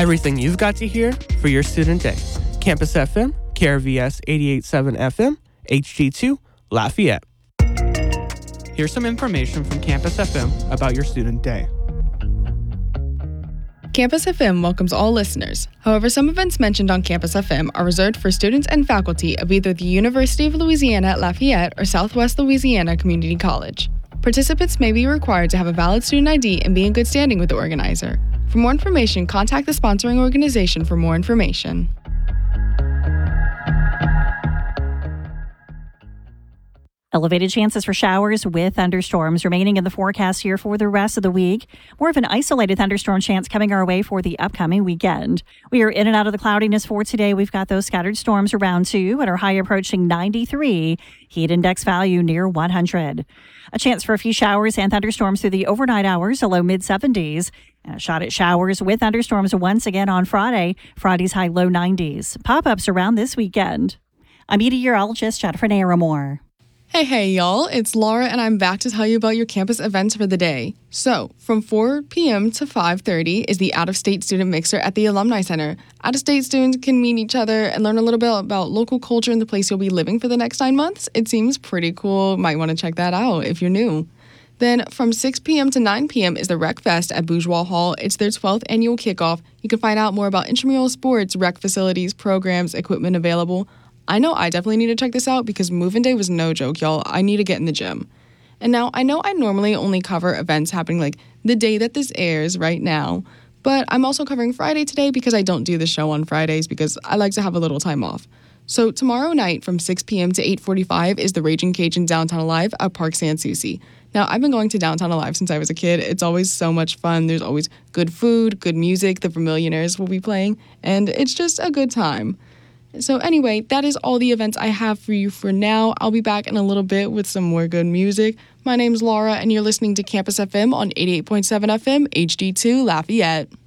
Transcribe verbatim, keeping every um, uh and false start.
Everything you've got to hear for your student day. Campus F M, K R V S eighty-eight point seven F M, H D two, Lafayette. Here's some information from Campus F M about your student day. Campus F M welcomes all listeners. However, some events mentioned on Campus F M are reserved for students and faculty of either the University of Louisiana at Lafayette or Southwest Louisiana Community College. Participants may be required to have a valid student I D and be in good standing with the organizer. For more information, contact the sponsoring organization for more information. Elevated chances for showers with thunderstorms remaining in the forecast here for the rest of the week. More of an isolated thunderstorm chance coming our way for the upcoming weekend. We are in and out of the cloudiness for today. We've got those scattered storms around too at our high approaching ninety-three. Heat index value near one hundred. A chance for a few showers and thunderstorms through the overnight hours, a low mid seventies. And a shot at showers with thunderstorms once again on Friday. Friday's high low nineties. Pop-ups around this weekend. I'm meteorologist Jennifer Naramore. Hey, hey, y'all. It's Laura, and I'm back to tell you about your campus events for the day. So, from four p.m. to five thirty is the Out-of-State Student Mixer at the Alumni Center. Out-of-state students can meet each other and learn a little bit about local culture in the place you'll be living for the next nine months. It seems pretty cool. Might want to check that out if you're new. Then, from six p.m. to nine p.m. is the Rec Fest at Bourgeois Hall. It's their twelfth annual kickoff. You can find out more about intramural sports, rec facilities, programs, equipment available. I know I definitely need to check this out because move-in day was no joke, y'all. I need to get in the gym. And now, I know I normally only cover events happening like the day that this airs right now, but I'm also covering Friday today because I don't do the show on Fridays because I like to have a little time off. So tomorrow night from six p.m. to eight forty-five is the Raging Cajun Downtown Alive at Park Sans Souci. Now, I've been going to Downtown Alive since I was a kid. It's always so much fun. There's always good food, good music. The Vermillionaires will be playing, and it's just a good time. So anyway, that is all the events I have for you for now. I'll be back in a little bit with some more good music. My name's Laura, and you're listening to Campus F M on eighty-eight point seven F M, H D two, Lafayette.